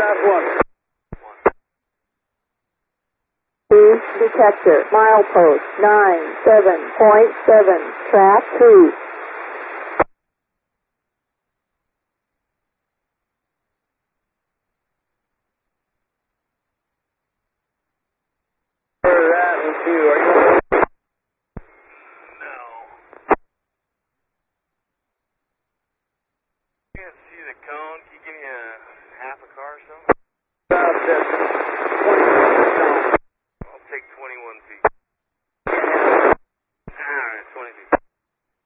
2 detector, milepost 97.7, track 2. Can't see the cone. Can you give me a half a car or something?